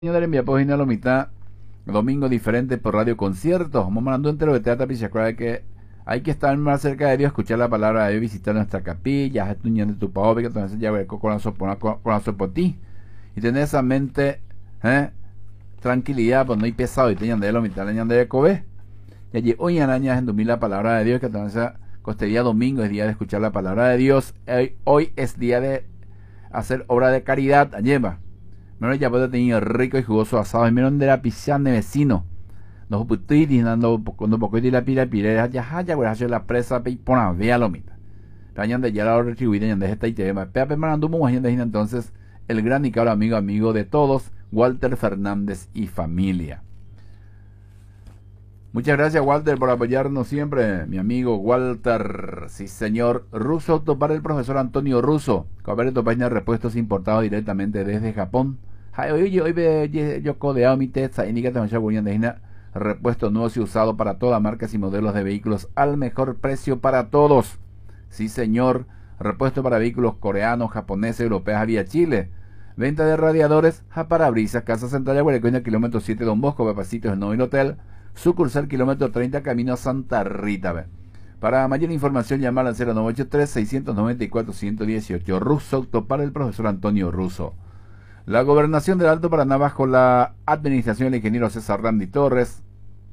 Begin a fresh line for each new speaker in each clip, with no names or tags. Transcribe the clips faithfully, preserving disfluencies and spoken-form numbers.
Señores, mi página la mitad, domingo diferente por radio conciertos. Vamos mandando entero de teatro pichacra que hay que estar más cerca de Dios, escuchar la palabra de Dios, visitar nuestra capilla, estudiar de tu pavo, que entonces ya ver con la por ti y tener esa mente, ¿eh? Tranquilidad, pues no hay pesado y tenían de la mitad de de Kobe. Y allí hoy en años en dormir la palabra de Dios, que entonces este día domingo es día de escuchar la palabra de Dios. Hoy, hoy es día de hacer obra de caridad, lleva. Menos ya puede tener rico y jugoso asado. Y menos de la piscina de vecino. No puedo ir dando cuando poco de la pira pira ya ya voy a hacer la presa y pona vea lo mismo. Tañan de ya la retribuida y de esta y te va. Pepe manando mu entonces el gran y caro amigo amigo de todos, Walter Fernández y familia. Muchas gracias, Walter, por apoyarnos siempre, mi amigo Walter. Sí, señor. Ruso, para el profesor Antonio Russo. Cobre tu página de repuestos importados directamente desde Japón. Oye, hoy ve yo codeado mi testa y ni que te de repuestos nuevos y usados para todas marcas y modelos de vehículos al mejor precio para todos. Sí, señor. Repuesto para vehículos coreanos, japoneses, europeos vía Chile. Venta de radiadores, parabrisas, Casa Central de Guarecoña, kilómetro siete, Don Bosco, Papacitos, el Novil Hotel. Sucursal kilómetro treinta, camino a Santa Rita. Para mayor información, llamar al cero nueve ocho tres, seis nueve cuatro, uno uno ocho. Russo Auto para el profesor Antonio Russo. La gobernación del Alto Paraná bajo la administración del ingeniero César Randy Torres.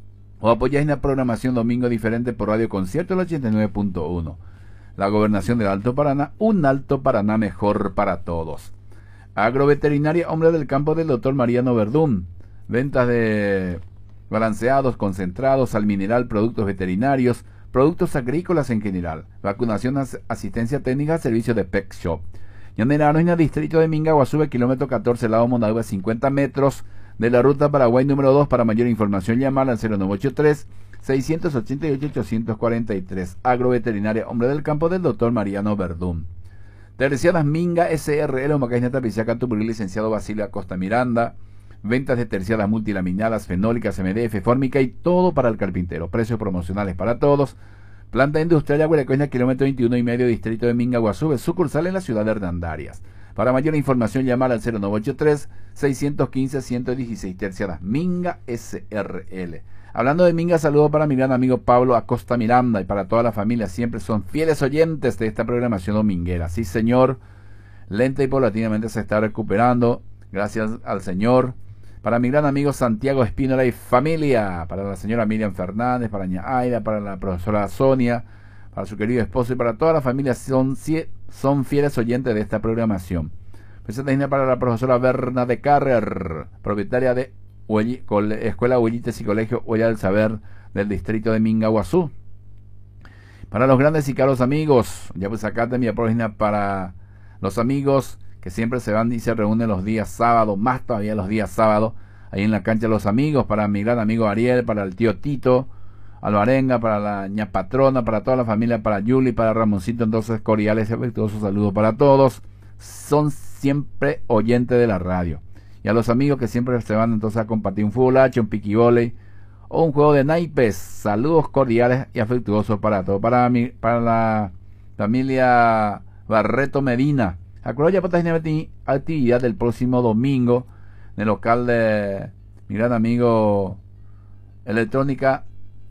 O apoyáis la programación domingo diferente por Radio Concierto el ochenta y nueve punto uno. La gobernación del Alto Paraná, un Alto Paraná mejor para todos. Agroveterinaria Hombre del Campo del doctor Mariano Verdún. Ventas de balanceados, concentrados, al mineral, productos veterinarios, productos agrícolas en general, vacunación, asistencia técnica, servicio de pet shop. Yanderano en el distrito de Mingaguazú, kilómetro catorce, lado Monagua, cincuenta metros de la ruta Paraguay número dos. Para mayor información, llamar al cero nueve ocho tres, seis ocho ocho, ocho cuatro tres. Agroveterinaria Hombre del Campo del doctor Mariano Verdún. Terciadas Minga S R L, Macaña Tapizaca, Tuburí, licenciado Basilio Acosta Miranda. Ventas de terciadas multilaminadas, fenólicas, M D F, fórmica y todo para el carpintero. Precios promocionales para todos. Planta industrial Agüerecoña, kilómetro veintiuno y medio, distrito de Mingaguazú, sucursal en la ciudad de Hernandarias. Para mayor información, llamar al cero nueve ocho tres, seis uno cinco, uno uno seis. Terciadas Minga S R L. Hablando de Minga, saludo para mi gran amigo Pablo Acosta Miranda y para toda la familia. Siempre son fieles oyentes de esta programación dominguera. Sí, señor. Lenta y paulatinamente se está recuperando. Gracias al Señor. Para mi gran amigo Santiago Espínola y familia, para la señora Miriam Fernández, para ña Aida, para la profesora Sonia, para su querido esposo y para toda la familia, son, son fieles oyentes de esta programación. Presenta para la profesora Berna de Carrer, propietaria de Huelli, Escuela Huellites y Colegio Huella del Saber del distrito de Mingaguazú. Para los grandes y caros amigos, ya pues acá de mi página para los amigos que siempre se van y se reúnen los días sábados, más todavía los días sábados, ahí en la cancha de los amigos, para mi gran amigo Ariel, para el tío Tito, Alvarenga, para la ña Patrona, para toda la familia, para Yuli, para Ramoncito, entonces cordiales y afectuosos saludos para todos, son siempre oyentes de la radio. Y a los amigos que siempre se van entonces a compartir un fútbol H, un piquivóley o un juego de naipes, saludos cordiales y afectuosos para todos, para mi, para la familia Barreto Medina. Acuerdo ya para tener actividad del próximo domingo en el local de mi gran amigo Electrónica.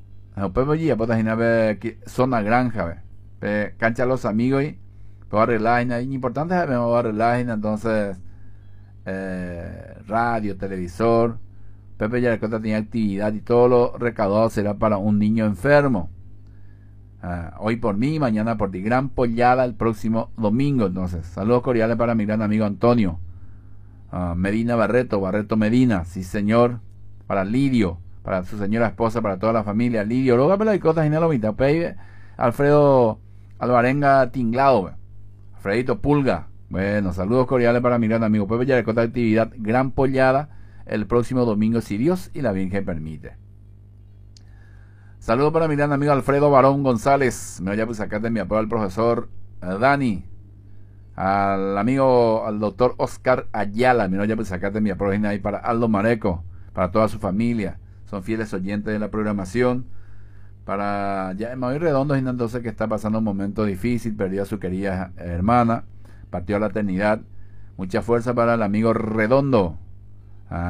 Zona Granja, cancha los amigos y arreglar. Importante es arreglar, entonces eh, radio, televisor. Pepe ya tenía actividad y todo lo recaudado será para un niño enfermo. Uh, hoy por mí, mañana por ti. Gran pollada el próximo domingo. Entonces, saludos cordiales para mi gran amigo Antonio uh, Medina Barreto, Barreto Medina, sí señor. Para Lidio, para su señora esposa, para toda la familia. Lidio, luego me cosas y Alfredo Alvarenga Tinglado, Alfredito Pulga. Bueno, saludos cordiales para mi gran amigo Pepe Yarecota. Actividad Gran Pollada el próximo domingo, si Dios y la Virgen permite. Saludos para mi gran amigo Alfredo Barón González. Me voy a pues acá de mi apoyo al profesor Dani. Al amigo, al doctor Oscar Ayala. Me voy a pues acá de mi apoyo ahí para Aldo Mareco. Para toda su familia. Son fieles oyentes de la programación. Para ya Manuel Redondo, entonces que está pasando un momento difícil. Perdió a su querida hermana. Partió a la eternidad. Mucha fuerza para el amigo Redondo.